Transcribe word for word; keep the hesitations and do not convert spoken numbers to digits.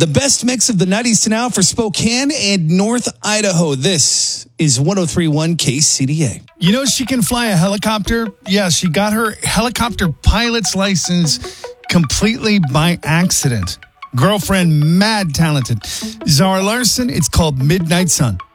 The best mix of the nineties to now for Spokane and North Idaho. This is one oh three point one K C D A. You know she can fly a helicopter? Yeah, she got her helicopter pilot's license completely by accident. Girlfriend, mad talented. Zara Larson, it's called Midnight Sun.